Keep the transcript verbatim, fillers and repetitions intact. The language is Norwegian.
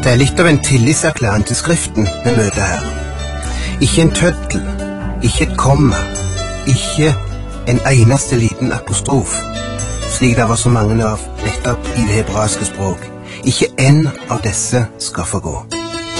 Det er litt av en tillitserklæring til Skriften vi møter her. Ikke en tøddel, ikke et komma, ikke en eneste liten apostrof, slik det var så mange av nettopp i det hebraiske språk. Ikke en av disse skal få gå.